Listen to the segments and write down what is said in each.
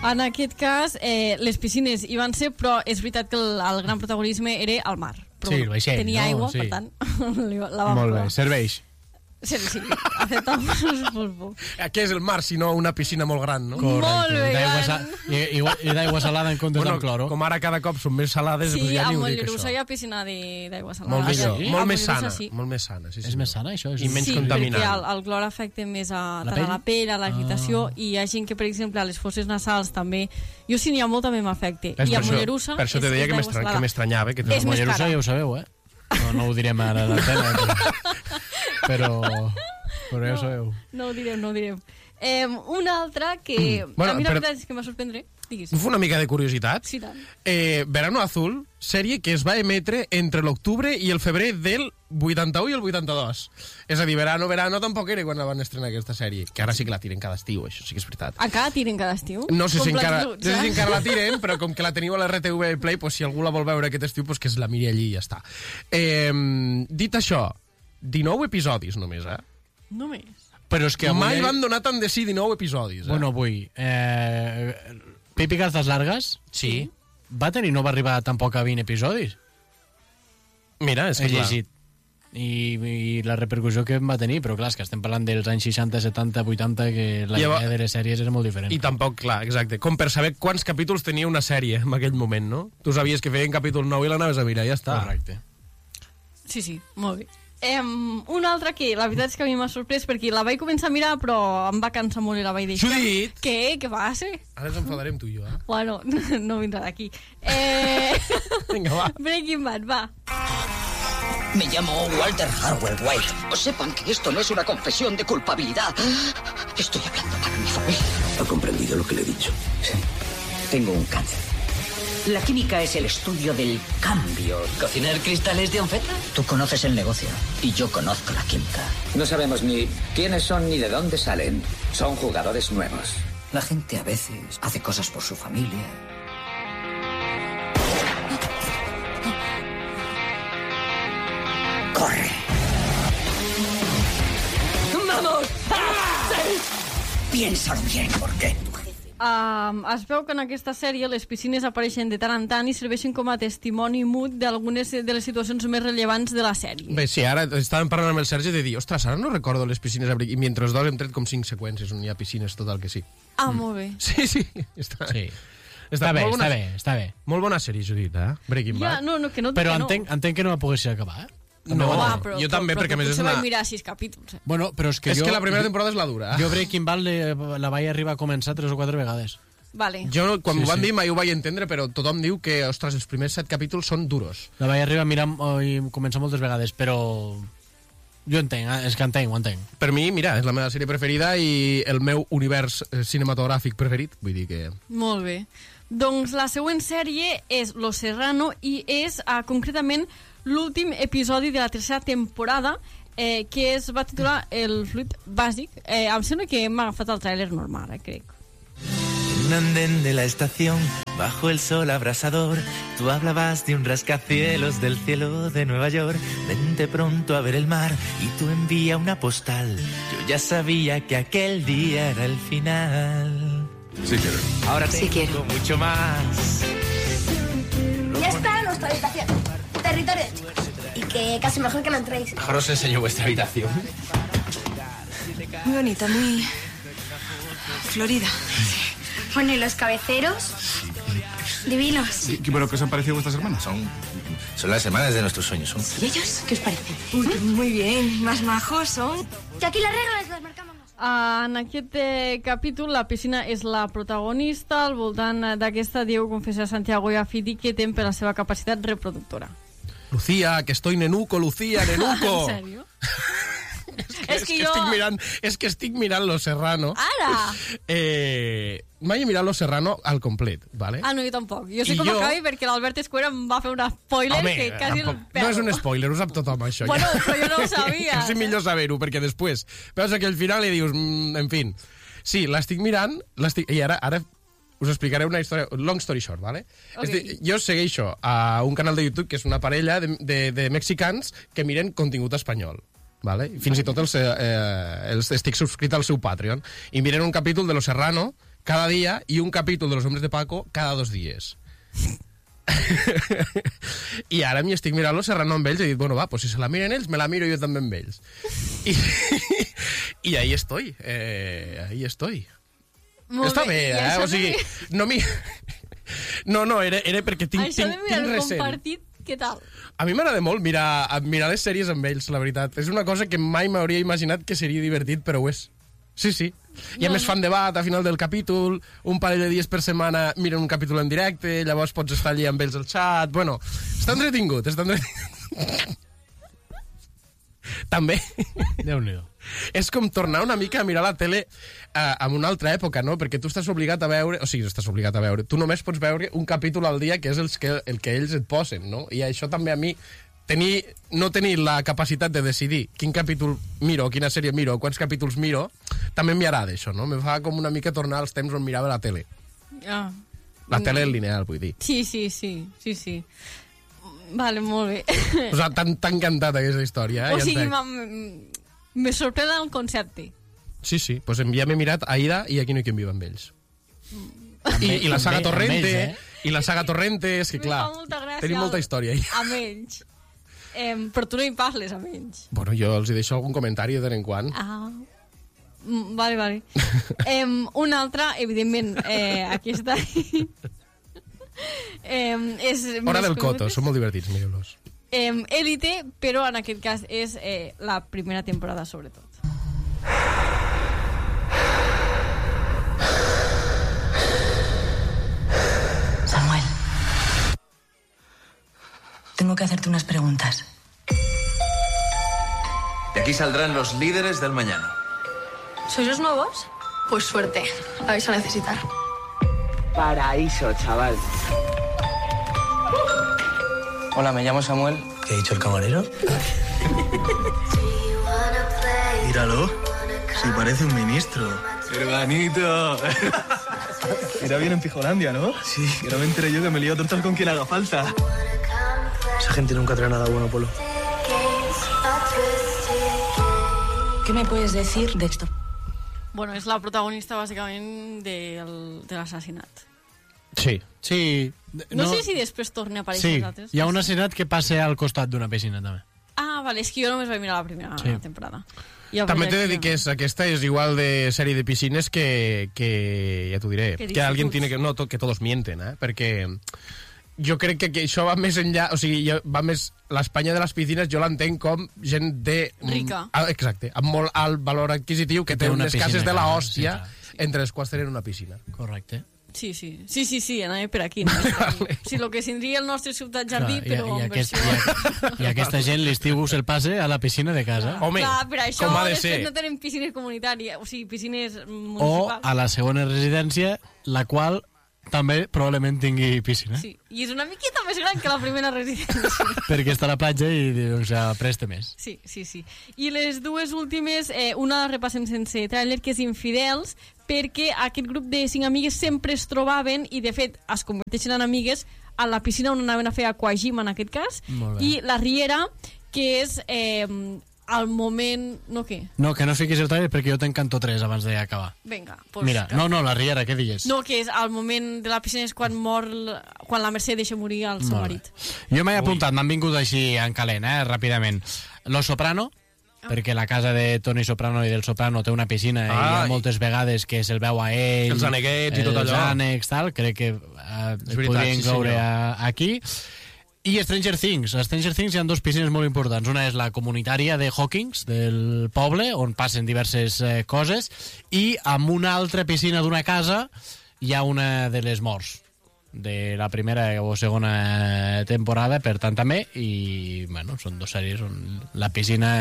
En aquest cas, les piscines hi van ser, però és veritat que el gran protagonisme era al mar. Però sí, el vaixell, tenia aigua, sí. per tant, la vam Molt bé, provar. serveix. Sí, aceptamos. Què és el mar, si no una piscina molt gran, no? Molt bé, I d'aigua salada en comptes amb cloro. Com ara cada cop són més salades, sí, doncs ja ni ho dic, Mollerussa això. hi ha piscina d'aigua salada. Molt millor, Sí, molt més Mollerussa sana. sí. Molt més sana, sí. És més sana, això? I menys Sí, contaminant. perquè el clor afecta més tant a la pell, a l'agitació, i hi ha gent que, per exemple, a les fosses nasals també... Jo, si n'hi ha molt, també m'afecta. I a Mollerussa... Per això te deia que m'estranyava. Que és més Mollerussa cara. ja ho sabeu, No ho direm ara a l'antena, però ja ho sabeu. No ho direm. Una altra que... a mi la veritat és que m'ha sorprendre. Diguis. Fa una mica de curiositat. Sí, tant. Verano Azul, sèrie que es va emetre entre l'octubre i el febrer del 81 i el 82. És a dir, Verano tampoc era quan la van estrenar aquesta sèrie, que ara sí que la tiren cada estiu, això sí que és veritat. Encara tiren cada estiu? No sé si Com encara, Plats Bruts, encara la tiren, però com que la teniu a la RTV Play, pues, si algú la vol veure aquest estiu, pues, que es la miri allí i ja està. Dit això, 19 episodis només, Només. Però és que avui... Mai van donar tant de sí 19 episodis. Bueno, avui... Pipi Calzas Largas... Sí. Va tenir, no va arribar tampoc a 20 episodis. Mira, és que He llegit. I la repercussió que va tenir, però clar, és que estem parlant dels anys 60, 70, 80, que la idea de les sèries era molt diferent. I tampoc, clar, exacte. Com per saber quants capítols tenia una sèrie en aquell moment, no? Tu sabies que feien capítol 9 i l'anaves a mirar, ja està. Correcte. Sí, molt bé. Una altra que la veritat és que a mi m'ha sorprès perquè la vaig començar a mirar però em va cansar molt i la vaig deixar. Judit! Què passa? Ara ens enfadarem tu i jo, Bueno, no vindrà d'aquí. Vinga, va. Breaking Bad, va. Me llamo Walter Harwell White. Sepan que esto no es una confesión de culpabilidad. Estoy hablando para mi familia. ¿Ha comprendido lo que le he dicho? Sí. Tengo un cáncer. La química es el estudio del cambio. ¿Cocinar cristales de anfeta? Tú conoces el negocio y yo conozco la química. No sabemos ni quiénes son ni de dónde salen. Son jugadores nuevos. La gente a veces hace cosas por su familia. ¡Corre! ¡Vamos! Piénsalo bien, ¿por qué? Es veu que en aquesta sèrie les piscines apareixen de tant en tant i serveixen com a testimoni mut d'algunes de les situacions més rellevants de la sèrie. Bé, sí, ara estàvem parlant amb el Sergi de dir, ostres, ara no recordo les piscines a Breaking, i mentre dos hem tret com 5 seqüències on hi ha piscines, tot el que sí. Molt bé. Sí. Està bé, molt està bé. Molt bona sèrie, Judit, Breaking Bad. Però entenc que no va poder ser acabar, jo també, perquè a més és una... Potser vaig mirar 6 capítols. Bueno, però és que que la primera temporada és la dura. Jo Breaking Bad la vaig arribar a començar 3 o 4 vegades. Vale. Jo, quan m'ho van dir, mai ho vaig entendre, però tothom diu que, ostres, els primers 7 capítols són duros. La vaig arribar a mirar i començar moltes vegades, però... Jo entenc, és que ho entenc. Per mi, mira, és la meva sèrie preferida i el meu univers cinematogràfic preferit, vull dir que... Molt bé. Doncs la següent sèrie és Los Serrano i és concretament l'últim episodi de la tercera temporada que es va titular El fluid bàsic. Em sembla que hem agafat el tràiler normal, crec. En un andén de la estación, bajo el sol abrasador, tú hablabas de un rascacielos del cielo de Nueva York. Vente pronto a ver el mar y tú envía una postal. Yo ya sabía que aquel día era el final. Sí quiero. Ahora tengo mucho más. Ya está nuestra habitación. Territorio de chicos. Y que casi mejor que no entréis. Mejor os enseño vuestra habitación. Muy bonita, muy florida. Bueno, ¿y los cabeceros? Divinos. ¿Pero qué os han parecido vuestras hermanas? Son las hermanas de nuestros sueños. ¿Y ellos? ¿Qué os parecen? Uy, muy bien. Más majos son. Que aquí las reglas las marcamos. En aquest capítol la piscina és la protagonista. Al voltant d'aquesta Diego confessa a Santiago i a Fiti que tem per la seva capacitat reproductora. Lucía, que estoy nenuco, Lucía, nenuco. ¿En serio? és que estic mirant Los Serrano. Ara! Mai he mirat Los Serrano al complet, ¿vale? No, jo tampoc. Jo sé com acabi perquè l'Albert Escuera em va fer un spoiler que quasi el perdo. No és un spoiler, ho sap tothom, això. Bueno, però jo no ho sabia. És millor saber-ho, perquè després veus que al final i dius, en fi. Sí, l'estic mirant, i ara us explicaré una història, long story short, ¿vale? Okay. Jo segueixo a un canal de YouTube que és una parella de mexicans que miren contingut espanyol. Vale? Fins i tot estic subscrit al seu Patreon i miren un capítol de Los Serrano cada dia i un capítol de Los Hombres de Paco cada 2 dies. I ara m'hi estic mirant Los Serrano amb ells i he dit, bueno, va, pues si se la miren ells, me la miro jo també amb ells. I ahí estoy. Ahí estoy. Està bé, o sigui, no m'hi... No, era perquè tinc recent. Això de mirar el compartit, què tal? A mi m'agrada molt mirar les sèries amb ells, la veritat. És una cosa que mai m'hauria imaginat que seria divertit, però ho és. Sí. I a més fan debat a final del capítol, un parell de dies per setmana miren un capítol en directe, llavors pots estar allà amb ells al xat... Bueno, està entretingut. També. Déu-n'hi-do. És com tornar una mica a mirar la tele en una altra època, no? Perquè tu estàs obligat a veure... O sigui, estàs obligat a veure... Tu només pots veure un capítol al dia, que és el que ells et posen, no? I això també a mi... No tenir la capacitat de decidir quin capítol miro, quina sèrie miro, quants capítols miro, també m'hi agrada, això, no? Me fa com una mica tornar als temps on mirava la tele. La tele lineal, vull dir. Sí. Vale, molt bé. O sigui, t'ha encantat aquesta història, O sigui, me sorprèn el concepte. Sí, pues ja m'he mirat Aida i Aquí no hi qui viu amb ells. I la saga Torrente, i la saga Torrente, és que clar, tenim molta història. Amb ells. Però tu no hi parles amb ells. Bueno, jo els hi deixo algun comentari de tant en quant. Vale. Una altra, evidentment, aquesta... és Hora del Coto, són molt divertits, mireu-los. Élite, però en aquest cas és la primera temporada, sobretot. Samuel, tengo que hacerte unas preguntas. De aquí saldrán los líderes del mañana. ¿Sois los nuevos? Pues suerte, la vais a necesitar. Paraíso, chaval. Hola, me llamo Samuel. ¿Qué ha dicho el camarero? Míralo. Sí, parece un ministro. Hermanito. Irá bien en Pijolandia, ¿no? Sí, que no me enteré yo que me lío tontas con quien haga falta. Esa gente nunca trae nada bueno, Polo. ¿Qué me puedes decir de esto? Bueno, és la protagonista, bàsicament, de l'assassinat. Sí. No sé si després torni a aparèixer els altres. Hi ha un assassinat que passa al costat d'una piscina, també. Vale, és que jo només vaig mirar la primera temporada. També t'he de dir que aquesta és igual de sèrie de piscines que ja t'ho diré, que alguien tiene que... No, que todos mienten, perquè jo crec que això va més enllà, o sigui, va més... L'Espanya de les piscines jo l'entenc com gent de... Rica. Exacte, amb molt alt valor adquisitiu, que té unes cases de la hòstia, entre les quals tenen una piscina. Correcte. Sí, anava per aquí. No? Sí, el que tindria el nostre ciutat jardí, però en versió... I aquesta gent l'estiu se'l passe a la piscina de casa. Home, clar, per això com ha de ser. No tenen piscines comunitàries, o sigui, piscines municipals. O a la segona residència, la qual també probablement tingui piscina. Sí, i és una miqueta més gran que la primera residència. Perquè està a la platja i doncs, presta més. Sí. I les dues últimes, una la repassem sense tràiler, que és Infidels, perquè aquest grup de 5 amigues sempre es trobaven i, de fet, es converteixen en amigues a la piscina on anaven a fer aquagym, en aquest cas, i la Riera, que és... al moment... No, què? No, que no fiquis el tràiler perquè jo t'encanto 3 abans d'acabar. Vinga, pues... Mira, no, la Riera, què digues? No, que és al moment de la piscina és quan mor... Quan la Mercè deixa morir el seu marit. Jo m'he apuntat, m'han vingut així en calent, ràpidament. Los Soprano, perquè la casa de Toni Soprano i del Soprano té una piscina i hi ha moltes vegades que se'l veu a ell... Els aneguets i tot allò. Els ànecs, tal, crec que podria incloure aquí... I Stranger Things. A Stranger Things hi ha 2 piscines molt importants. Una és la comunitària de Hawkins, del poble, on passen diverses coses, i amb una altra piscina d'una casa hi ha una de les morts de la primera o segona temporada, per tant també, i bueno, són 2 sèries on la piscina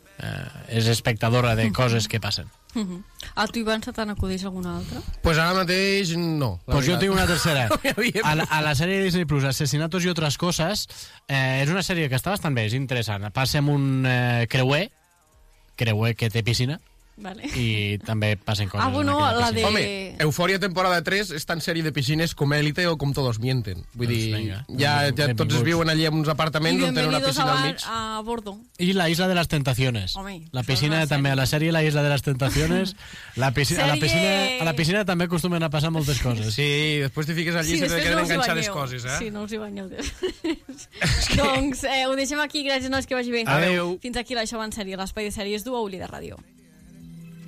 és espectadora de coses que passen. A tu, Ivan, se t'en acudeix alguna altra? Pues ara mateix no. Pues jo tinc una tercera. A la sèrie de Disney Plus, Asesinatos y otras cosas, és una sèrie que està bastant bé, és interessant. Passa amb un creuer que té piscina, Vale. I també passen coses. Bueno, la de... Home, Eufòria temporada 3 és tan sèrie de piscines com Élite o com Todos mienten. Vull dir, ja tots viuen allí en uns apartaments on tenen una piscina al mig. A bordo. I la Isla de las Tentaciones. Home, la piscina també, a la sèrie La Isla de las Tentaciones. A la piscina també acostumen a passar moltes coses. Sí, després t'hi fiques allí i se te queden enganxades coses, Sí, no us hi banyeu. Doncs ho deixem aquí. Gràcies, nois, que vagi bé. Adéu. Fins aquí l'Això va en sèrie, l'espai de sèries d'UAU Líder Ràdio.